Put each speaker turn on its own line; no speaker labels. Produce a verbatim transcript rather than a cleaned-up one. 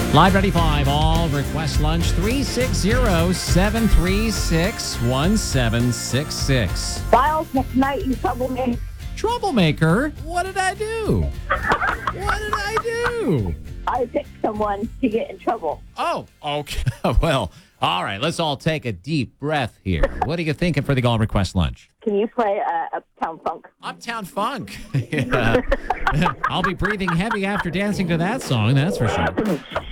Live Ready five, all request lunch three six zero, seven three six, one seven six six.
Miles McKnight, you troublemaker.
Troublemaker? What did I do? What did I do?
I picked someone to get in trouble.
Oh, okay. Well, all right. Let's all take a deep breath here. What are you thinking for the all request lunch?
Can you play uh, Uptown Funk?
Uptown Funk. Yeah. I'll be breathing heavy after dancing to that song, that's for sure.